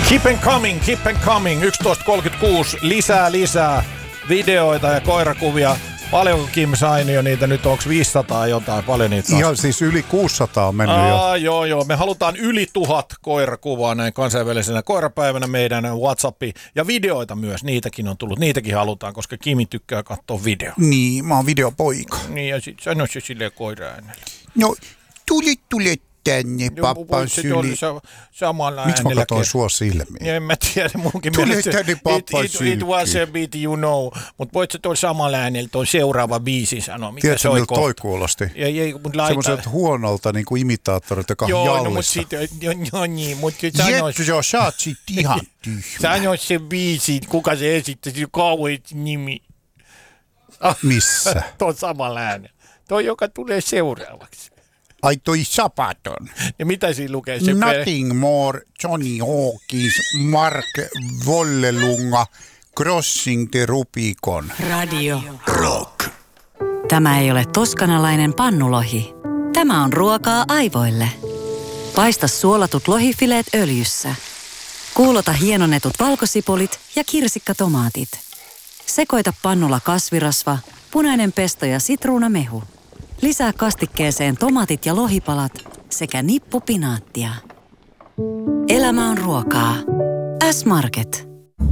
Keep and coming. 11.36. Lisää videoita ja koirakuvia. Paljonko Kim sain jo niitä nyt? Onko 500 jotain? Paljon niitä? Ihan siis yli 600 on mennyt jo. Joo. Me halutaan yli 1000 koirakuvaa näin kansainvälisenä koirapäivänä meidän WhatsAppiin. Ja videoita myös. Niitäkin on tullut. Niitäkin halutaan, koska Kimi tykkää katsoa video. Niin, mä oon videopoika. Niin, ja sit sano se silleen koira-äänellä. No, tule tänne, pappan syli. Samalla miksi mä katsoin sua silmiin? En mä tiedä, munkin tule mielestä tänne, pappan syli. It was a bit, you know. Mutta voit sä tuolla samalla äänellä tuon seuraava biisi sanoa, mikä tiedätkö, soi miltä toi kuulosti? Semmoiselta huonolta niin kuin imitaattorilta, joka on jallissa. No, mutta siitä, niin, mutta sanois... Joo, sä oot sit ihan tyhmä. Sanois se biisi, kuka se esittäisi, kauhean nimi. Missä? Tuon samalla äänellä. Toi, joka tulee seuraavaksi. Ai toi Sabaton. Ja mitä siinä lukee? Nothing more, Johnny Hawkins, Mark Vollelunga, Crossing the Rubicon. Radio Rock. Tämä ei ole toskanalainen pannulohi. Tämä on ruokaa aivoille. Paista suolatut lohifileet öljyssä. Kuulota hienonnetut valkosipulit ja kirsikkatomaatit. Sekoita pannulla kasvirasva, punainen pesto ja sitruunamehu. Lisää kastikkeeseen tomaatit ja lohipalat sekä nippu pinaattia. Elämä on ruokaa. S-Market.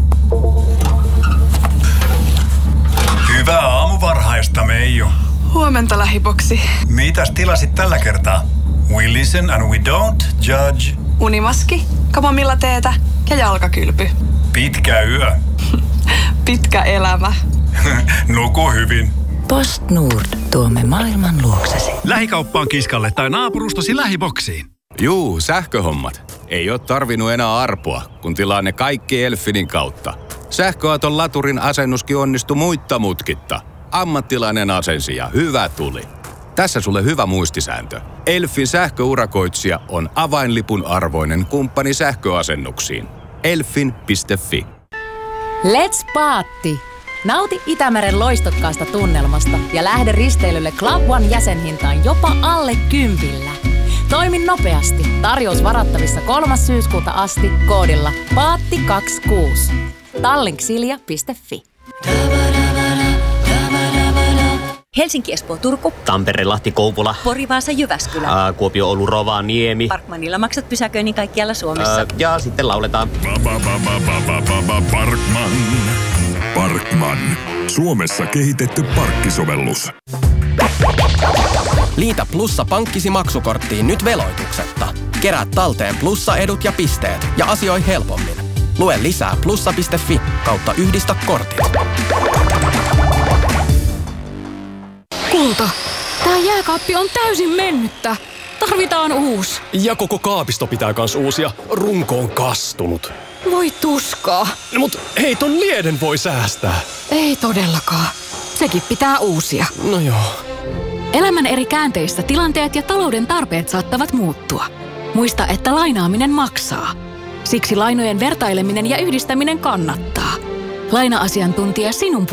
Hyvää aamuvarhaista, Meiju. Huomenta, lähiboksi. Mitäs tilasit tällä kertaa? We listen and we don't judge. Unimaski, kamomilla-teetä ja jalkakylpy. Pitkä yö. Pitkä elämä. Nuku hyvin. PostNord. Tuomme maailman luoksesi. Lähikauppaan kiskalle tai naapurustasi lähiboksiin. Juu, sähköhommat. Ei ole tarvinnut enää arpoa, kun tilaa ne kaikki Elfinin kautta. Sähköauton laturin asennuskin onnistui muitta mutkitta. Ammattilainen asensi ja hyvä tuli. Tässä sulle hyvä muistisääntö. Elfin sähköurakoitsija on avainlipun arvoinen kumppani sähköasennuksiin. Elfin.fi. Let's paatti! Nauti Itämeren loistokkaasta tunnelmasta ja lähde risteilylle Club One -jäsenhintaan jopa alle 10. Toimi nopeasti. Tarjous varattavissa 3. syyskuuta asti koodilla PAATTI26. Tallinksilja.fi. Helsinki, Espoo, Turku. Tampere, Lahti, Kouvola. Pori, Vaasa, Jyväskylä. Kuopio, Oulu, Rovaniemi. Parkmanilla maksat pysäköinnin kaikkialla Suomessa. Ja sitten lauletaan. Parkman. Suomessa kehitetty parkkisovellus. Liitä Plussa pankkisi maksukorttiin nyt veloituksetta. Kerää talteen Plussa-edut ja pisteet ja asioi helpommin. Lue lisää plussa.fi/yhdistä kortit. Kulta, tää jääkaappi on täysin mennyttä. Tarvitaan uusi. Ja koko kaapisto pitää kans uusia. Runko on kastunut. Voi tuskaa. Mut hei, ton lieden voi säästää. Ei todellakaan. Sekin pitää uusia. No joo. Elämän eri käänteissä tilanteet ja talouden tarpeet saattavat muuttua. Muista, että lainaaminen maksaa. Siksi lainojen vertaileminen ja yhdistäminen kannattaa. Laina-asiantuntija sinun